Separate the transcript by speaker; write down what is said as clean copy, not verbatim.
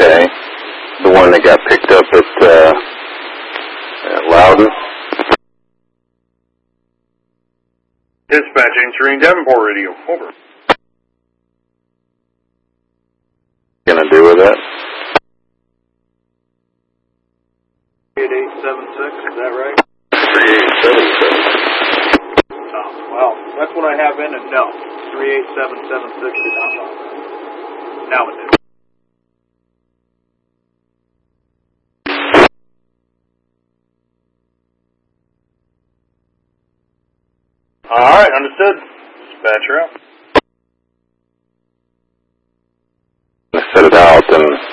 Speaker 1: Okay. The one that got picked up at Loudon?
Speaker 2: Dispatch answering Davenport radio. Over.
Speaker 1: Gonna do with that?
Speaker 2: 3876, is that right?
Speaker 1: 3877.
Speaker 2: Well, that's what I have in and no. 38776 is not on. Now it is. Alright, understood. Dispatcher out.
Speaker 1: Set it out and